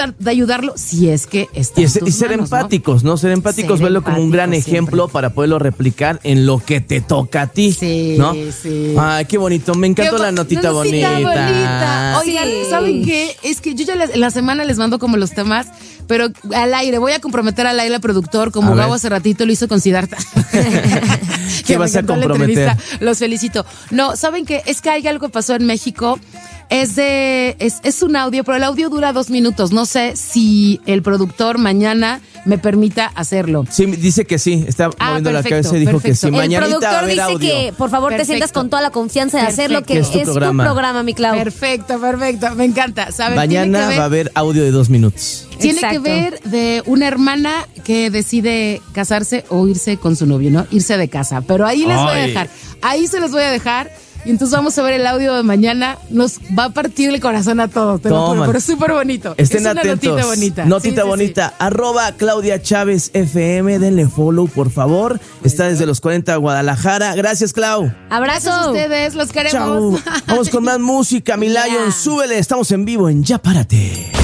de ayudarlo si es que está Y en tus ser manos, empáticos, ¿no? Ser empáticos, Ser verlo como un gran empáticos ejemplo siempre. para poderlo replicar en lo que te toca a ti, Sí, ¿no? sí. Ay, qué bonito, me encantó la notita bonita. Oigan, Sí. ¿saben qué? Es que yo ya la semana les mando como los temas, pero al aire, voy a comprometer al aire al productor, como A Gabo ver. hace ratito lo hizo con Siddhartha. ¿Qué vas me a encantó la comprometer? entrevista. Los felicito. No, ¿saben qué? Es que hay algo que pasó en México. Es un audio, pero el audio dura 2 minutos. No sé si el productor mañana me permita hacerlo. Sí, dice que sí, está moviendo la perfecto, cabeza y dijo que sí. perfecto. El Mañanita va a productor haber dice audio. que por favor te Perfecto. sientas con toda la confianza de hacerlo, que Perfecto. es tu programa, mi Clau. Perfecto. Me encanta. ¿Saben? Mañana va a haber audio de 2 minutos. Tiene que Exacto. ver de una hermana que decide casarse o irse con su novio, ¿no? Irse de casa. Pero ahí les voy a Ay. dejar. Ahí se los voy a dejar. Y entonces vamos a ver el audio de mañana. Nos va a partir el corazón a todos, te lo juro, Toman. pero es súper bonito. Estén es una atentos. notita bonita. Notita Sí, sí, bonita. @ Claudia Chávez FM. Denle follow, por favor. Está desde los 40 Guadalajara. Gracias, Clau. Gracias a Abrazo. ustedes, los Chao. queremos. Vamos con más música, mi Ya. Lion. Súbele. Estamos en vivo en Ya Párate.